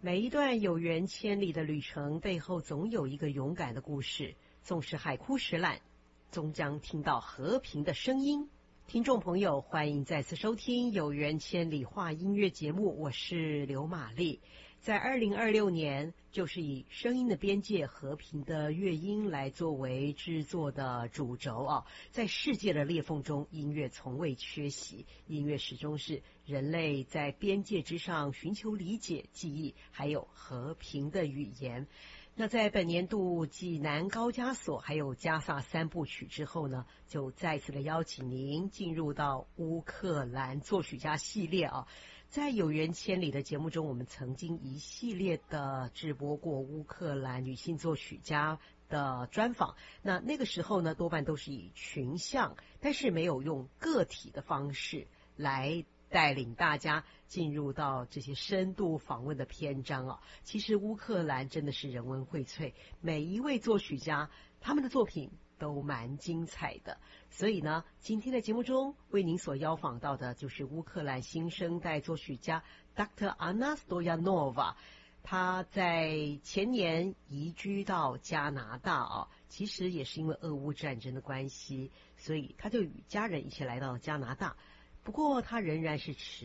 每一段有缘千里的旅程背后，总有一个勇敢的故事。纵使海枯石烂，终将听到和平的声音。听众朋友，欢迎再次收听有缘千里话音乐节目，我是刘玛丽。在2026年，就是以声音的边界、和平的乐音来作为制作的主轴啊。在世界的裂缝中，音乐从未缺席，音乐始终是人类在边界之上寻求理解、记忆，还有和平的语言。那在本年度济南高加索还有加萨三部曲之后呢，就再次的邀请您进入到乌克兰作曲家系列啊。在有缘千里的节目中，我们曾经一系列的直播过乌克兰女性作曲家的专访。那个时候呢，多半都是以群像，但是没有用个体的方式来带领大家进入到这些深度访问的篇章啊。其实乌克兰真的是人文荟萃，每一位作曲家他们的作品都蛮精彩的。所以呢，今天的节目中为您所邀访到的就是乌克兰新生代作曲家 Dr. Anna Stoyanova。他在前年移居到加拿大啊，其实也是因为俄乌战争的关系，所以他就与家人一起来到加拿大。不过他仍然是